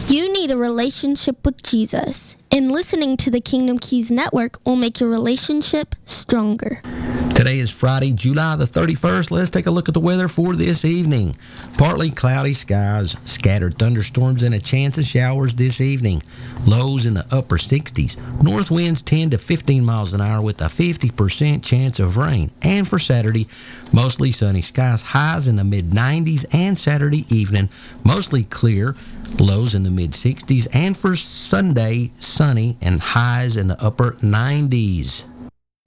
You need a relationship with Jesus, and listening to the Kingdom Keys Network will make your relationship stronger. Today is Friday, July the 31st. Let's take a look at the weather for this evening. Partly cloudy skies, scattered thunderstorms, and a chance of showers this evening. Lows in the upper 60s. North winds 10 to 15 miles an hour with a 50% chance of rain. And for Saturday, mostly sunny skies, highs in the mid-90s, and Saturday evening, mostly clear, lows in the mid-60s. And for Sunday, sunny and highs in the upper 90s.